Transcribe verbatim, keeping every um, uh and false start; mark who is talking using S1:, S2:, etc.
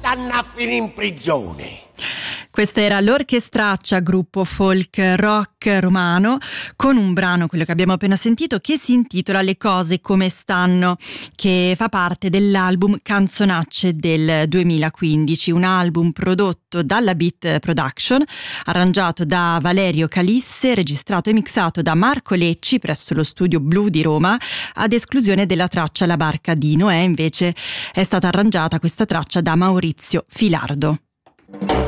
S1: stanno a finire in prigione.
S2: Questa era l'Orchestraccia, gruppo folk rock romano, con un brano, quello che abbiamo appena sentito, che si intitola Le cose come stanno, che fa parte dell'album Canzonacce del duemilaquindici, un album prodotto dalla Beat Production, arrangiato da Valerio Calisse, registrato e mixato da Marco Lecci presso lo studio Blu di Roma, ad esclusione della traccia La barca di Noè. Invece è stata arrangiata questa traccia da Maurizio Filardo.